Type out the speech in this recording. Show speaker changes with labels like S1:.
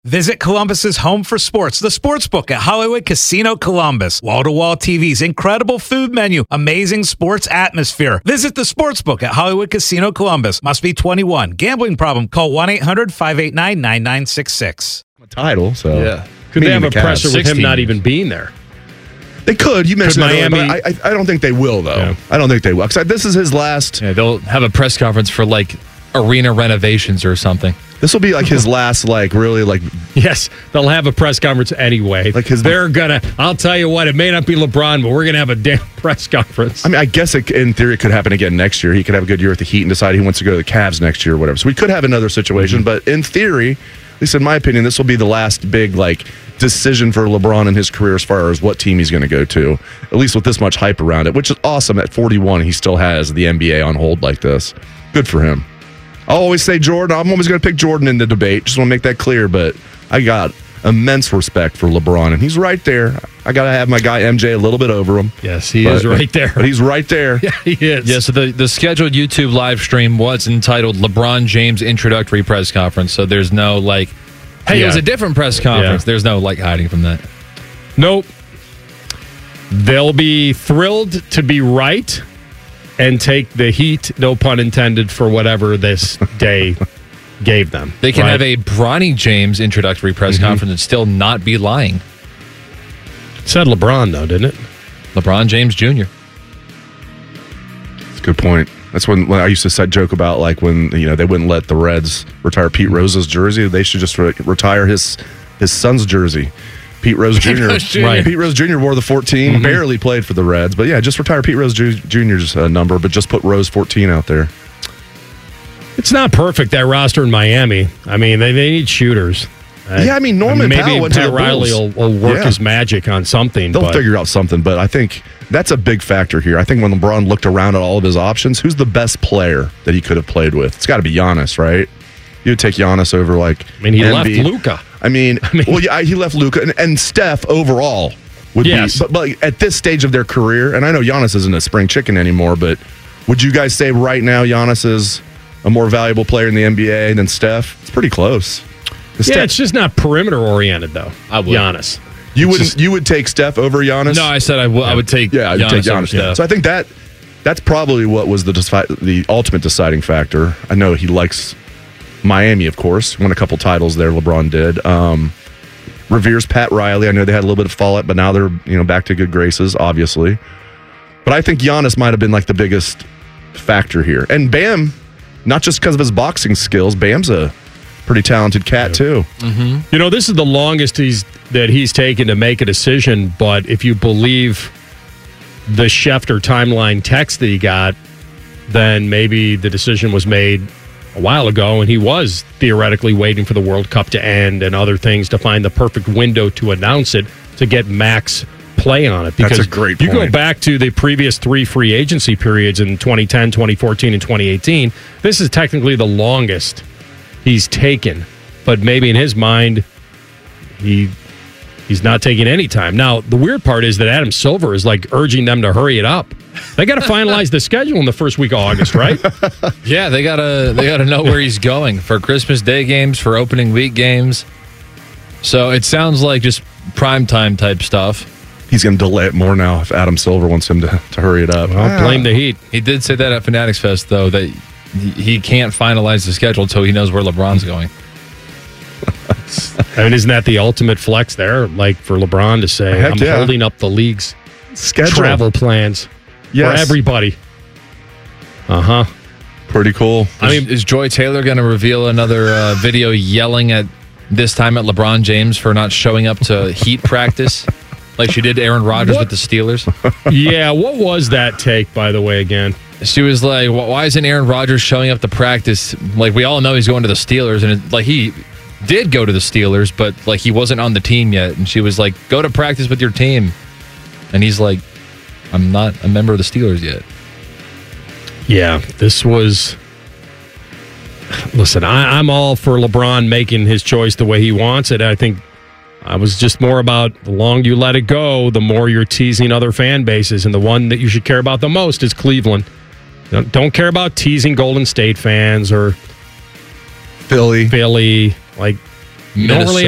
S1: Visit Columbus's home for sports, the Sportsbook at Hollywood Casino Columbus. Wall-to-wall TVs, incredible food menu, amazing sports atmosphere. Visit the Sportsbook at Hollywood Casino Columbus. Must be 21. Gambling problem? Call 1-800-589-9966.
S2: A title, so
S3: yeah.
S4: Could they have a
S2: the Cavs.
S4: presser with him
S3: 16
S4: not
S3: years.
S4: even being there?
S2: They could. You mentioned
S4: Could
S2: that earlier,
S4: Miami-
S2: but I don't think they will, though.
S4: Yeah.
S2: I don't think they will. 'Cause this is his last.
S3: Yeah, they'll have a press conference for like arena renovations or something.
S2: This will be like his last, like really, like
S4: Yes, they'll have a press conference anyway. They're gonna. I'll tell you what, it may not be LeBron, but we're gonna have a damn press conference.
S2: I mean, I guess in theory it could happen again next year. He could have a good year with the Heat and decide he wants to go to the Cavs next year or whatever. So we could have another situation, but in theory, at least in my opinion, this will be the last big decision for LeBron in his career as far as what team he's going to go to. At least with this much hype around it, which is awesome. At 41, he still has the NBA on hold like this. Good for him. I'll always say Jordan. I'm always going to pick Jordan in the debate. Just want to make that clear, but I got immense respect for LeBron, and he's right there. I got to have my guy MJ a little bit over him.
S4: Yes, he is right there.
S2: But he's right there.
S4: Yeah, he is.
S3: Yeah, so the scheduled YouTube live stream was entitled LeBron James Introductory Press Conference. So there's no hey, it was a different press conference.
S4: Yeah.
S3: There's no hiding from that.
S4: Nope. They'll be thrilled to be right and take the heat, no pun intended, for whatever this day gave them.
S3: They can have a Bronny James introductory press conference and still not be lying.
S4: It said LeBron, though, didn't it?
S3: LeBron James Jr.
S2: That's a good point. That's when I used to joke about when they wouldn't let the Reds retire Pete Rose's jersey. They should just retire his son's jersey. Pete Rose Jr.
S4: Right.
S2: Pete Rose Jr. wore the 14, barely played for the Reds. But yeah, just retire Pete Rose Jr.'s number, but just put Rose 14 out there.
S4: It's not perfect, that roster in Miami. I mean, they need shooters.
S2: Yeah, I mean, Norman
S4: maybe
S2: Powell went to
S4: Pat
S2: the
S4: Riley
S2: Bulls.
S4: will work his magic on something.
S2: They'll figure out something, but I think that's a big factor here. I think when LeBron looked around at all of his options, who's the best player that he could have played with? It's got to be Giannis, right? You would take Giannis over
S4: he left Luka.
S2: I mean, he left Luka and Steph overall would be. But at this stage of their career, and I know Giannis isn't a spring chicken anymore, but would you guys say right now Giannis is a more valuable player in the NBA than Steph? It's pretty close.
S4: It's just not perimeter oriented though.
S3: I would.
S4: Giannis.
S2: You would take Steph over Giannis?
S3: No, I said I would take
S2: I'd take Giannis.
S3: over Steph.
S2: So I think that's probably what was the ultimate deciding factor. I know he likes Miami, of course. Won a couple titles there, LeBron did. Reveres Pat Riley. I know they had a little bit of fallout, but now they're back to good graces, obviously. But I think Giannis might have been the biggest factor here. And Bam, not just because of his boxing skills, Bam's a pretty talented cat too.
S4: Mm-hmm. This is the longest he's taken to make a decision, but if you believe the Schefter timeline text that he got, then maybe the decision was made a while ago, and he was theoretically waiting for the World Cup to end and other things to find the perfect window to announce it to get max play on it. Because
S2: that's a great
S4: you
S2: point.
S4: go back to the previous 3 free agency periods in 2010, 2014, and 2018. This is technically the longest he's taken, but maybe in his mind, he's not taking any time. Now, the weird part is that Adam Silver is urging them to hurry it up. They got to finalize the schedule in the first week of August, right?
S3: Yeah, they gotta know where he's going for Christmas Day games, for opening week games. So it sounds like just primetime type stuff.
S2: He's going to delay it more now if Adam Silver wants him to hurry it up.
S4: Well, blame the Heat.
S3: He did say that at Fanatics Fest, though, that he can't finalize the schedule until he knows where LeBron's going.
S4: I mean, isn't that the ultimate flex there? For LeBron to say,
S2: Heck
S4: I'm
S2: yeah.
S4: holding up the league's
S2: Schedule.
S4: travel plans for everybody.
S2: Pretty cool.
S3: Is Joy Taylor going to reveal another video yelling at this time at LeBron James for not showing up to Heat practice like she did Aaron Rodgers with the Steelers?
S4: Yeah, what was that take, by the way, again?
S3: She was like, why isn't Aaron Rodgers showing up to practice? We all know he's going to the Steelers, and he did go to the Steelers, but he wasn't on the team yet. And she was like, go to practice with your team. And he's like, I'm not a member of the Steelers yet.
S4: Yeah, this was... Listen, I'm all for LeBron making his choice the way he wants it. I think I was just more about the longer you let it go, the more you're teasing other fan bases. And the one that you should care about the most is Cleveland. Don't care about teasing Golden State fans or
S2: Philly.
S4: Normally